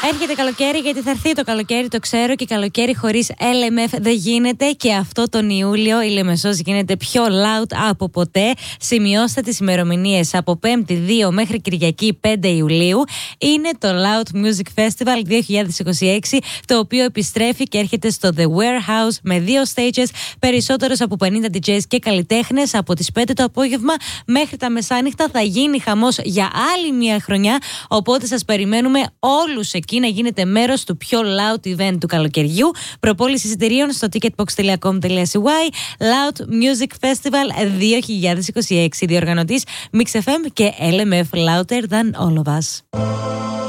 Έρχεται καλοκαίρι, γιατί θα έρθει το καλοκαίρι, το ξέρω, και καλοκαίρι χωρίς LMF δεν γίνεται. Και αυτό τον Ιούλιο η Λεμεσός γίνεται πιο loud από ποτέ. Σημειώστε τις ημερομηνίες. Από 5η 2 μέχρι Κυριακή 5 Ιουλίου είναι το Loud Music Festival 2026, το οποίο επιστρέφει και έρχεται στο The Warehouse με 2 stages, περισσότερους από 50 DJs και καλλιτέχνες. Από τις 5 το απόγευμα μέχρι τα μεσάνυχτα θα γίνει χαμός για άλλη μια χρονιά. Οπότε σας περιμένουμε όλους εκεί να γίνετε μέρος του πιο loud event του καλοκαιριού. Προπόληση εισιτηρίων στο ticketbox.com.cy. Loud Music Festival 2026. Διοργανωτής Mix FM και LMF, Louder Than All of Us.